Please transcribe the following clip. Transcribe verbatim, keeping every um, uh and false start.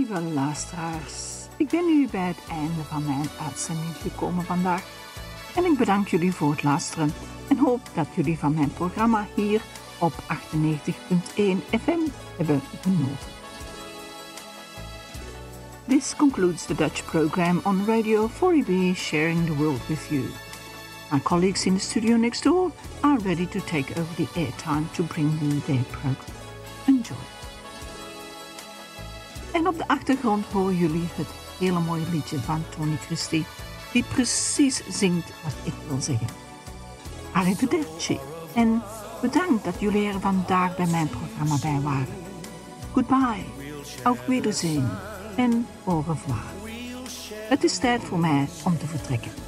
Lieve luisteraars, ik ben nu bij het einde van mijn uitzending gekomen vandaag. En ik bedank jullie voor het luisteren en hoop dat jullie van mijn programma hier op achtennegentig punt één F M hebben genoten. This concludes the Dutch program on Radio four E B, sharing the world with you. My colleagues in the studio next door are ready to take over the airtime to bring you their program. Enjoy. En op de achtergrond horen jullie het hele mooie liedje van Tony Christie, die precies zingt wat ik wil zeggen. Arrivederci en bedankt dat jullie er vandaag bij mijn programma bij waren. Goodbye, auf Wiedersehen en au revoir. Het is tijd voor mij om te vertrekken.